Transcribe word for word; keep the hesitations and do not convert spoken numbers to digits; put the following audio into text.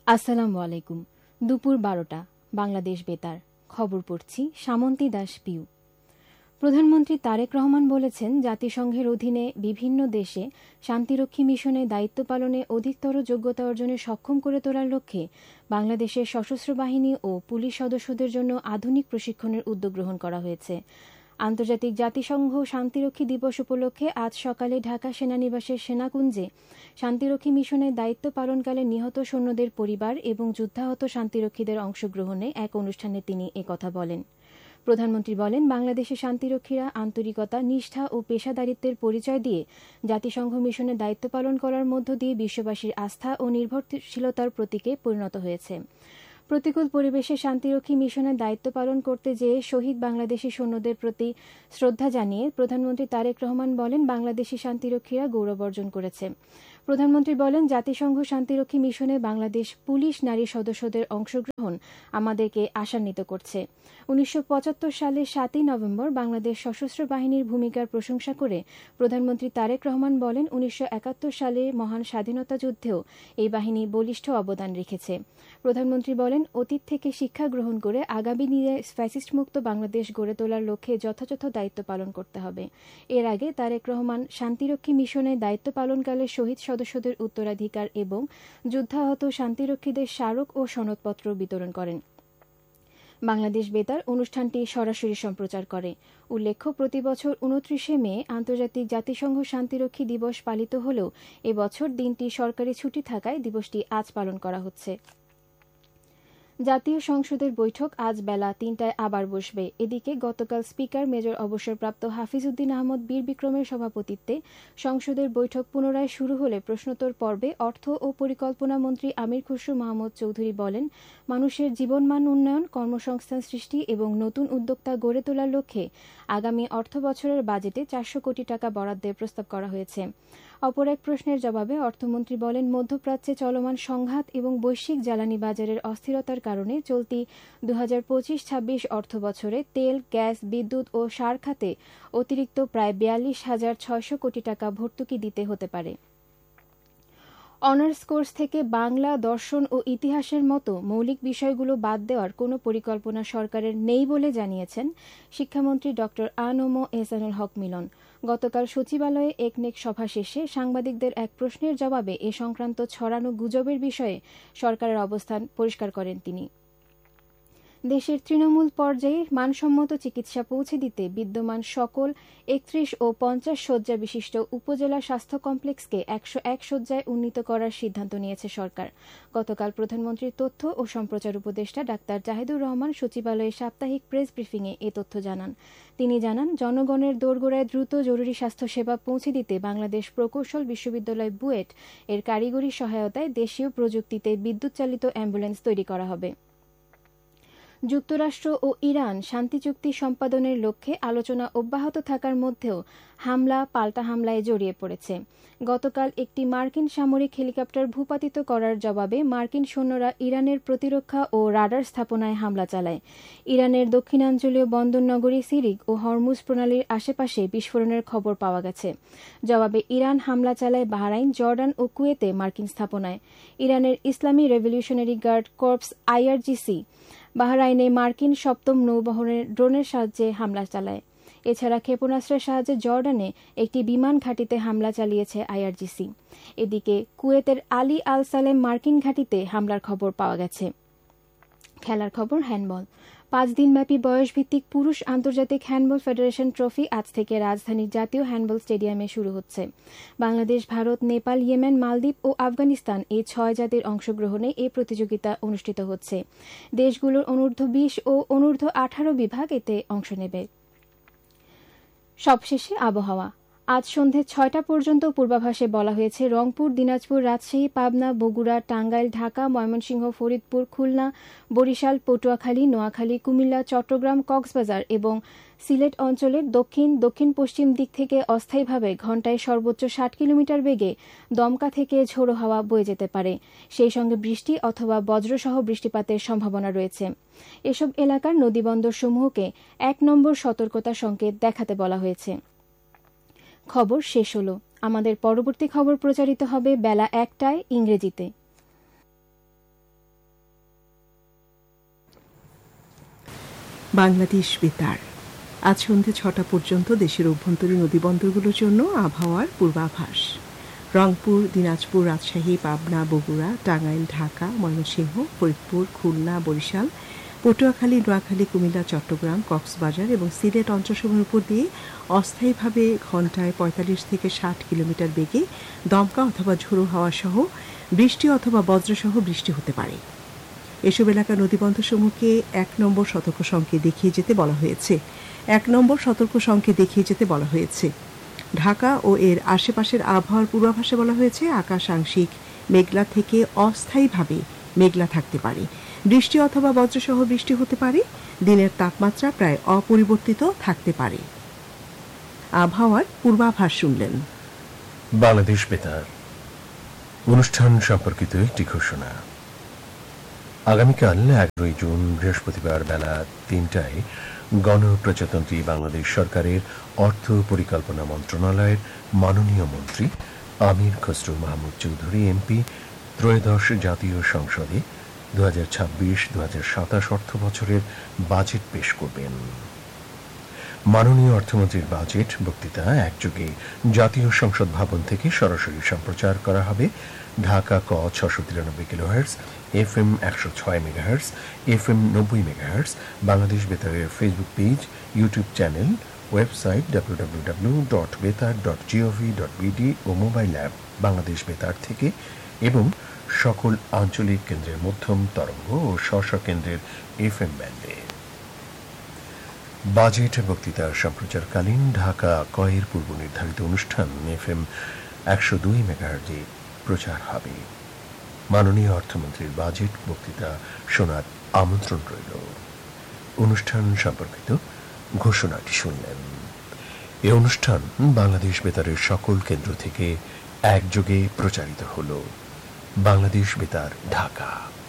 আসসালামু আলাইকুম। দুপুর বারোটা, বাংলাদেশ বেতার। খবর পড়ছি সামন্তী দাস পিউ। প্রধানমন্ত্রী তারেক রহমান বলেছেন, জাতিসংঘের অধীনে বিভিন্ন দেশে শান্তিরক্ষী মিশনে দায়িত্ব পালনে অধিকতর যোগ্যতা অর্জনে সক্ষম করে তোলার লক্ষ্যে বাংলাদেশের সশস্ত্র বাহিনী ও পুলিশ সদস্যদের জন্য আধুনিক প্রশিক্ষণের উদ্যোগ গ্রহণ করা হয়েছে। আন্তর্জাতিক জাতিসংঘ শান্তিরক্ষী দিবস উপলক্ষে আজ সকালে ঢাকা সেনানিবাসের সেনাকুঞ্জে শান্তিরক্ষী মিশনে দায়িত্ব পালনকালে নিহত সৈন্যদের পরিবার এবং যুদ্ধাহত শান্তিরক্ষীদের অংশগ্রহণে এক অনুষ্ঠানে তিনি একথা বলেন। প্রধানমন্ত্রী বলেন, বাংলাদেশের শান্তিরক্ষীরা আন্তরিকতা, নিষ্ঠা ও পেশাদারিত্বের পরিচয় দিয়ে জাতিসংঘ মিশনে দায়িত্ব পালন করার মধ্য দিয়ে বিশ্ববাসীর আস্থা ও নির্ভরশীলতার প্রতীকে পরিণত হয়েছে। প্রতিকূল পরিবেশে শান্তিরক্ষী মিশনের দায়িত্ব পালন করতে যেয়ে শহীদ বাংলাদেশি সৈন্যদের প্রতি শ্রদ্ধা জানিয়ে প্রধানমন্ত্রী তারেক রহমান বলেন, বাংলাদেশি শান্তিরক্ষীরা গৌরব অর্জন করেছে। প্রধানমন্ত্রী বলেন, জাতিসংঘ শান্তিরক্ষী মিশনে বাংলাদেশ পুলিশ নারী সদস্যদের অংশগ্রহণ আমাদেরকে আশান্বিত করছে। উনিশশো পঁচাত্তর সালের সাতই নভেম্বর বাংলাদেশ সশস্ত্র বাহিনীর ভূমিকার প্রশংসা করে প্রধানমন্ত্রী তারেক রহমান বলেন, উনিশশো একাত্তর সালে মহান স্বাধীনতা যুদ্ধেও এই বাহিনী বলিষ্ঠ অবদান রেখেছে। প্রধানমন্ত্রী বলেন, অতীত থেকে শিক্ষা গ্রহণ করে আগামী দিনে ফ্যাসিস্টমুক্ত বাংলাদেশ গড়ে তোলার লক্ষ্যে যথাযথ দায়িত্ব পালন করতে হবে। এর আগে তারেক রহমান শান্তিরক্ষী মিশনে দায়িত্ব পালনকালে শহীদ সদস্যদের উত্তরাধিকার এবং যুদ্ধাহত শান্তিরক্ষীদের স্মারক ও সনদপত্র বিতরণ করেন। বাংলাদেশ বেতার অনুষ্ঠানটি সরাসরি সম্প্রচার করে। উল্লেখ্য, প্রতিবছর উনত্রিশে মে আন্তর্জাতিক জাতিসংঘ শান্তিরক্ষী দিবস পালিত হলেও এবছর দিনটি সরকারি ছুটি থাকায় দিবসটি আজ পালন করা হচ্ছে। জাতীয় সংসদের বৈঠক আজ বেলা তিনটায় আবার বসবে। এদিকে গতকাল স্পিকার মেজর অবসরপ্রাপ্ত হাফিজউদ্দিন আহমদ বীর বিক্রমের সভাপতিত্বে সংসদের বৈঠক পুনরায় শুরু হলে প্রশ্নোত্তর পর্বে অর্থ ও পরিকল্পনা মন্ত্রী আমির খসরু মাহমুদ চৌধুরী বলেন, মানুষের জীবনমান উন্নয়ন, কর্মসংস্থান সৃষ্টি এবং নতুন উদ্যোক্তা গড়ে তোলার লক্ষ্যে আগামী অর্থ বছরের বাজেটে চারশো কোটি টাকা বরাদ্দের প্রস্তাব করা হয়েছে। অপর এক প্রশ্নের জবাবে অর্থমন্ত্রী বলেন, মধ্যপ্রাচ্যে চলমান সংঘাত এবং বৈশ্বিক জ্বালানি বাজারের অস্থিরতার কারণে চলতি দু হাজার পঁচিশ ছাব্বিশ অর্থ বছরে তেল, গ্যাস, বিদ্যুৎ ও সার খাতে অতিরিক্ত প্রায় বিয়াল্লিশ হাজার ছয়শো কোটি টাকা ভর্তুকি দিতে হতে পারে। অনার্স কোর্স থেকে বাংলা, দর্শন ও ইতিহাসের মতো মৌলিক বিষয়গুলো বাদ দেওয়ার কোনো পরিকল্পনা সরকারের নেই বলে জানিয়েছেন শিক্ষামন্ত্রী ড আ ন ম এহসানুল হক মিলন। গতকাল সচিবালয়ে একনেক সভা শেষে সাংবাদিকদের এক প্রশ্নের জবাবে এ সংক্রান্ত ছড়ানো গুজবের বিষয়ে সরকারের অবস্থান পরিষ্কার করেন তিনি। দেশের তৃণমূল পর্যায়ে মানসম্মত চিকিৎসা পৌঁছে দিতে বিদ্যমান সকল একত্রিশ ও পঞ্চাশ শয্যা বিশিষ্ট উপজেলা স্বাস্থ্য কমপ্লেক্সকে একশো এক শয্যায় উন্নীত করার সিদ্ধান্ত নিয়েছে সরকার। গতকাল প্রধানমন্ত্রীর তথ্য ও সম্প্রচার উপদেষ্টা ডাক্তার জাহিদুর রহমান সচিবালয়ে সাপ্তাহিক প্রেস ব্রিফিংয়ে এ তথ্য জানান। তিনি জানান, জনগণের দোরগোড়ায় দ্রুত জরুরি স্বাস্থ্যসেবা পৌঁছে দিতে বাংলাদেশ প্রকৌশল বিশ্ববিদ্যালয় বুয়েট এর কারিগরি সহায়তায় দেশীয় প্রযুক্তিতে বিদ্যুৎ চালিত অ্যাম্বুলেন্স তৈরি করা হবে। যুক্তরাষ্ট্র ও ইরান শান্তি চুক্তি সম্পাদনের লক্ষ্যে আলোচনা অব্যাহত থাকার মধ্যেও হামলা পাল্টা হামলায় জড়িয়ে পড়েছে। গতকাল একটি মার্কিন সামরিক হেলিকপ্টার ভূপাতিত করার জবাবে মার্কিন সৈন্যরা ইরানের প্রতিরক্ষা ও রাডার স্থাপনায় হামলা চালায়। ইরানের দক্ষিণাঞ্চলীয় বন্দরনগরী সিরিক ও হরমুজ প্রণালীর আশেপাশে বিস্ফোরণের খবর পাওয়া গেছে। জবাবে ইরান হামলা চালায় বাহরাইন, জর্ডান ও কুয়েতে মার্কিন স্থাপনায়। ইরানের ইসলামী রেভলিউশনারি গার্ড কর্পস আইআরজিসি বাহরাইনে মার্কিন সপ্তম নৌবহরের ড্রোনের সাহায্যে হামলা চালায়। এছাড়া ক্ষেপণাস্ত্রের সাহায্যে জর্ডানে একটি বিমান ঘাঁটিতে হামলা চালিয়েছে আইআরজিসি। এদিকে কুয়েতের আলী আল সালেম মার্কিন ঘাঁটিতে হামলার খবর পাওয়া গেছে। খেলার খবর, হ্যান্ডবল। পাঁচ দিনব্যাপী বয়সভিত্তিক পুরুষ আন্তর্জাতিক হ্যান্ডবল ফেডারেশন ট্রফি আজ থেকে রাজধানীর জাতীয় হ্যান্ডবল স্টেডিয়ামে শুরু হচ্ছে। বাংলাদেশ, ভারত, নেপাল, ইয়েমেন, মালদ্বীপ ও আফগানিস্তান এই ছয় জাতির অংশগ্রহণে এই প্রতিযোগিতা অনুষ্ঠিত হচ্ছে। দেশগুলোর অনূর্ধ্ব বিশ ও অনূর্ধ্ব আঠারো বিভাগ এতে অংশ নেবে। সবশেষে আবহাওয়া। আজ সন্ধে ছয়টা পর্যন্ত পূর্বাভাসে বলা হয়েছে, রংপুর, দিনাজপুর, রাজশাহী, পাবনা, বগুড়া, টাঙ্গাইল, ঢাকা, ময়মনসিংহ, ফরিদপুর, খুলনা, বরিশাল, পটুয়াখালী, নোয়াখালী, কুমিল্লা, চট্টগ্রাম, কক্সবাজার এবং সিলেট অঞ্চলের দক্ষিণ দক্ষিণ পশ্চিম দিক থেকে অস্থায়ীভাবে ঘণ্টায় সর্বোচ্চ ষাট কিলোমিটার বেগে দমকা থেকে ঝোড়ো হাওয়া বয়ে যেতে পারে। সেই সঙ্গে বৃষ্টি অথবা বজ্রসহ বৃষ্টিপাতের সম্ভাবনা রয়েছে। এসব এলাকার নদীবন্দরসমূহকে এক নম্বর সতর্কতা সংকেত দেখাতে বলা হয়েছে। খবর শেষ হলো। আমাদের পরবর্তী খবর প্রচারিত হবে বেলা একটায় ইংরেজিতে। বাংলাদেশ বেতার। আজ সন্ধ্যে ছটা পর্যন্ত দেশের অভ্যন্তরীণ নদীবন্দরগুলোর জন্য আবহাওয়ার পূর্বাভাস। রংপুর, দিনাজপুর, রাজশাহী, পাবনা, বগুড়া, টাঙ্গাইল, ঢাকা, ময়মনসিংহ, ফরিদপুর, খুলনা, বরিশাল, পটুয়াখালী, নোয়াখালী, কুমিল্লা, চট্টগ্রাম, কক্সবাজার এবং সিলেট অঞ্চলসমূহের উপর দিয়ে অস্থায়ীভাবে ঘণ্টায় পঁয়তাল্লিশ থেকে ষাট কিলোমিটার বেগে দমকা অথবা ঝোড়ো হাওয়া সহ বৃষ্টি অথবা বজ্রসহ বৃষ্টি হতে পারে। এসব এলাকার নদীবন্দরসমূহকে এক নম্বর সতর্ক সংকেত দেখিয়ে যেতে বলা হয়েছে এক নম্বর সতর্ক সংকেত দেখিয়ে যেতে বলা হয়েছে ঢাকা ও এর আশেপাশের আবহাওয়ার পূর্বাভাসে বলা হয়েছে আকাশ আংশিক মেঘলা থেকে অস্থায়ীভাবে মেঘলা থাকতে পারে, বৃষ্টি অথবা বজ্রসহ বৃষ্টি হতে পারে, দিনের তাপমাত্রা প্রায় অপরিবর্তিত থাকতে পারে। আবহাওয়ার পূর্বাভাস শুনলেন। বাংলাদেশ বেতার অনুষ্ঠান সম্পর্কিত একটি ঘোষণা। আগামীকাল এগারোই জুন বৃহস্পতিবার বেলা তিনটায় গণপ্রজাতন্ত্রী বাংলাদেশ সরকারের অর্থ পরিকল্পনা মন্ত্রণালয়ের মাননীয় মন্ত্রী আমির খসরু মাহমুদ চৌধুরী এমপি ত্রয়োদশ জাতীয় সংসদে দু হাজার ছাব্বিশ দু হাজার সাতাশ অর্থ বছরের বাজেট পেশ করবেন। মাননীয় অর্থমন্ত্রীর বাজেট বক্তৃতা একযোগে জাতীয় সংসদ ভবন থেকে সরাসরি সম্প্রচার করা হবে ঢাকা ক ছশো তিরানব্বই কিলোহার্টজ, এফ এম একশো ছয় মেগাহার্টজ, এফ এম নব্বই megahertz, Bangladesh বেতারের Facebook page, YouTube channel, website W W W dot বেতার ডট জিওভি ডট বিডি ও মোবাইল অ্যাপ বাংলাদেশ বেতার থেকে এবং সকল আঞ্চলিক কেন্দ্রের মধ্যম তরঙ্গ ও স্ব কেন্দ্রের এফ এম ব্যান্ডে। বাজেট বক্তৃতা সম্প্রচারকালীন ঢাকা কয়ের পূর্ব নির্ধারিত অনুষ্ঠান এফ এম একশো দুই মেগাহার্টজে প্রচার হবে। মাননীয় অর্থমন্ত্রীর বাজেট বক্তৃতা শোনার আমন্ত্রণ রইল। অনুষ্ঠান সম্পর্কিত ঘোষণাটি শুনলেন। এ অনুষ্ঠান বাংলাদেশ বেতারের সকল কেন্দ্র থেকে একযোগে প্রচারিত হল। বাংলাদেশ বেতার, ঢাকা।